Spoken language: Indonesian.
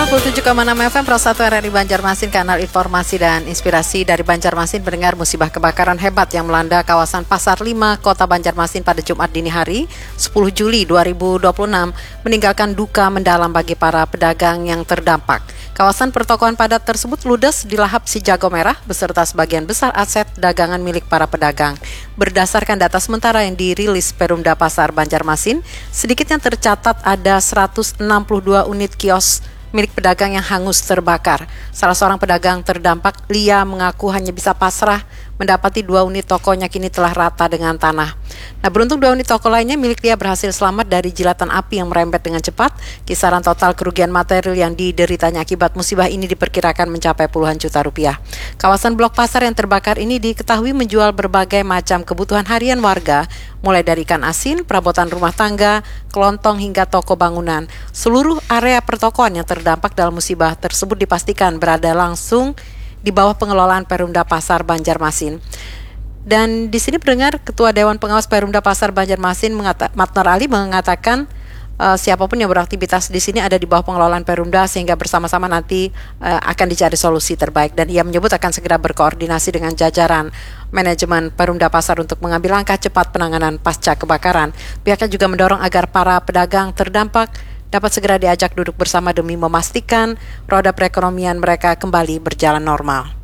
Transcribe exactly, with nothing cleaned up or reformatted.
lima puluh tujuh koma enam F M Pro satu R R I Banjarmasin, kanal informasi dan inspirasi dari Banjarmasin. Mendengar musibah kebakaran hebat yang melanda kawasan Pasar lima, Kota Banjarmasin pada Jumat dini hari, sepuluh Juli dua ribu dua puluh enam, meninggalkan duka mendalam bagi para pedagang yang terdampak. Kawasan pertokoan padat tersebut ludes dilahap si jago merah beserta sebagian besar aset dagangan milik para pedagang. Berdasarkan data sementara yang dirilis Perumda Pasar Banjarmasin, sedikitnya tercatat ada seratus enam puluh dua unit kios milik pedagang yang hangus terbakar. Salah seorang pedagang terdampak, Lia, mengaku hanya bisa pasrah mendapati dua unit tokonya kini telah rata dengan tanah. Nah, beruntung dua unit toko lainnya milik Lia berhasil selamat dari jilatan api yang merembet dengan cepat. Kisaran total kerugian material yang dideritanya akibat musibah ini diperkirakan mencapai puluhan juta rupiah. Kawasan blok pasar yang terbakar ini diketahui menjual berbagai macam kebutuhan harian warga, mulai dari ikan asin, perabotan rumah tangga, kelontong hingga toko bangunan. Seluruh area pertokoan yang terdampak dalam musibah tersebut dipastikan berada langsung di bawah pengelolaan Perumda Pasar Banjarmasin. Dan di sini pendengar, Ketua Dewan Pengawas Perumda Pasar Banjarmasin mengata, Matnar Ali mengatakan uh, siapapun yang beraktivitas di sini ada di bawah pengelolaan Perumda sehingga bersama-sama nanti uh, akan dicari solusi terbaik. Dan ia menyebut akan segera berkoordinasi dengan jajaran manajemen Perumda Pasar untuk mengambil langkah cepat penanganan pasca kebakaran. Pihaknya juga mendorong agar para pedagang terdampak dapat segera diajak duduk bersama demi memastikan roda perekonomian mereka kembali berjalan normal.